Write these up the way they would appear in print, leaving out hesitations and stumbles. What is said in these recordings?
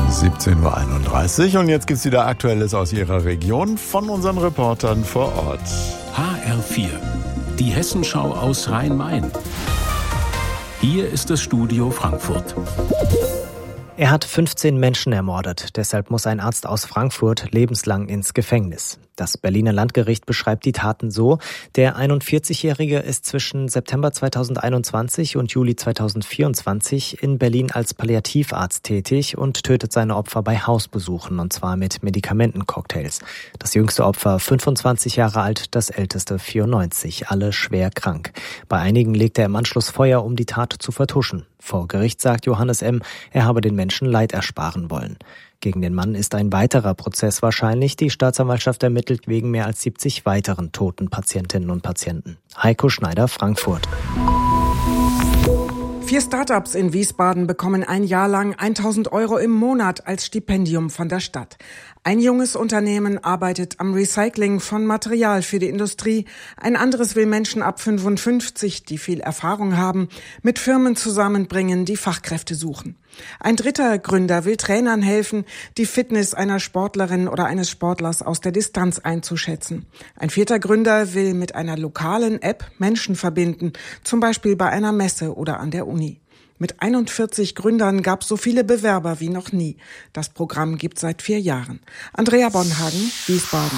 17:31 Uhr und jetzt gibt's wieder Aktuelles aus Ihrer Region von unseren Reportern vor Ort. HR4, die Hessenschau aus Rhein-Main. Hier ist das Studio Frankfurt. Er hat 15 Menschen ermordet. Deshalb muss ein Arzt aus Frankfurt lebenslang ins Gefängnis. Das Berliner Landgericht beschreibt die Taten so: Der 41-Jährige ist zwischen September 2021 und Juli 2024 in Berlin als Palliativarzt tätig und tötet seine Opfer bei Hausbesuchen, und zwar mit Medikamentencocktails. Das jüngste Opfer 25 Jahre alt, das älteste 94, alle schwer krank. Bei einigen legt er im Anschluss Feuer, um die Tat zu vertuschen. Vor Gericht sagt Johannes M., er habe den Menschen Leid ersparen wollen. Gegen den Mann ist ein weiterer Prozess wahrscheinlich. Die Staatsanwaltschaft ermittelt wegen mehr als 70 weiteren toten Patientinnen und Patienten. Heiko Schneider, Frankfurt. 4 Startups in Wiesbaden bekommen ein Jahr lang 1.000 € im Monat als Stipendium von der Stadt. Ein junges Unternehmen arbeitet am Recycling von Material für die Industrie. Ein anderes will Menschen ab 55, die viel Erfahrung haben, mit Firmen zusammenbringen, die Fachkräfte suchen. Ein dritter Gründer will Trainern helfen, die Fitness einer Sportlerin oder eines Sportlers aus der Distanz einzuschätzen. Ein vierter Gründer will mit einer lokalen App Menschen verbinden, zum Beispiel bei einer Messe oder an der Uni. Mit 41 Gründern gab es so viele Bewerber wie noch nie. Das Programm gibt es seit 4 Jahren. Andrea Bonhagen, Wiesbaden.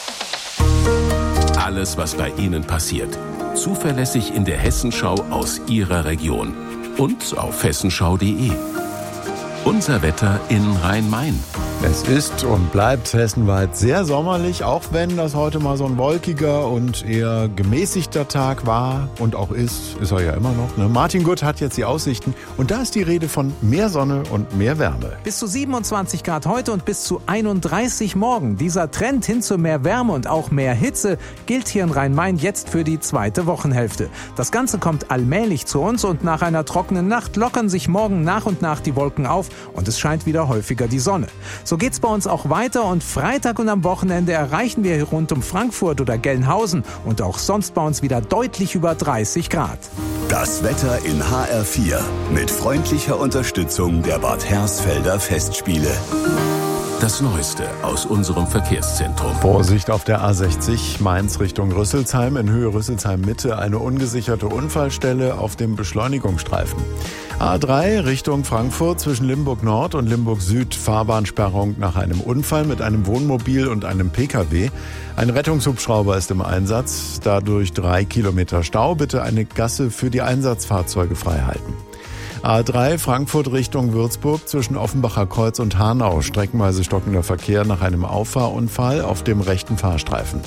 Alles, was bei Ihnen passiert, zuverlässig in der Hessenschau aus Ihrer Region und auf hessenschau.de. Unser Wetter in Rhein-Main. Es ist und bleibt hessenweit sehr sommerlich, auch wenn das heute mal so ein wolkiger und eher gemäßigter Tag war und auch ist er ja immer noch. Ne? Martin Gutt hat jetzt die Aussichten und da ist die Rede von mehr Sonne und mehr Wärme. Bis zu 27 Grad heute und bis zu 31 morgen. Dieser Trend hin zu mehr Wärme und auch mehr Hitze gilt hier in Rhein-Main jetzt für die zweite Wochenhälfte. Das Ganze kommt allmählich zu uns und nach einer trockenen Nacht lockern sich morgen nach und nach die Wolken auf und es scheint wieder häufiger die Sonne. So geht's bei uns auch weiter und Freitag und am Wochenende erreichen wir hier rund um Frankfurt oder Gelnhausen und auch sonst bei uns wieder deutlich über 30 Grad. Das Wetter in HR4 mit freundlicher Unterstützung der Bad Hersfelder Festspiele. Das Neueste aus unserem Verkehrszentrum. Vorsicht auf der A60 Mainz Richtung Rüsselsheim, in Höhe Rüsselsheim Mitte, eine ungesicherte Unfallstelle auf dem Beschleunigungsstreifen. A3 Richtung Frankfurt zwischen Limburg Nord und Limburg Süd, Fahrbahnsperrung nach einem Unfall mit einem Wohnmobil und einem Pkw. Ein Rettungshubschrauber ist im Einsatz, dadurch 3 Kilometer Stau. Bitte eine Gasse für die Einsatzfahrzeuge freihalten. A3 Frankfurt Richtung Würzburg zwischen Offenbacher Kreuz und Hanau. Streckenweise stockender Verkehr nach einem Auffahrunfall auf dem rechten Fahrstreifen.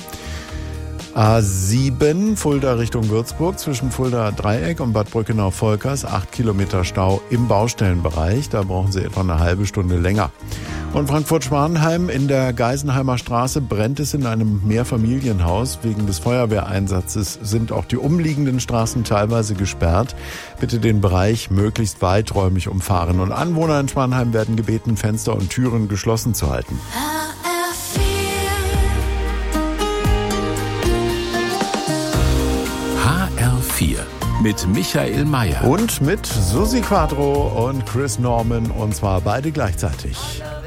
A7 Fulda Richtung Würzburg zwischen Fulda Dreieck und Bad Brückenau-Volkers. 8 Kilometer Stau im Baustellenbereich. Da brauchen Sie etwa eine halbe Stunde länger. Und Frankfurt-Schwanenheim in der Geisenheimer Straße brennt es in einem Mehrfamilienhaus. Wegen des Feuerwehreinsatzes sind auch die umliegenden Straßen teilweise gesperrt. Bitte den Bereich möglichst weiträumig umfahren. Und Anwohner in Schwanenheim werden gebeten, Fenster und Türen geschlossen zu halten. HR4 mit Michael Mayer. Und mit Susi Quadro und Chris Norman, und zwar beide gleichzeitig.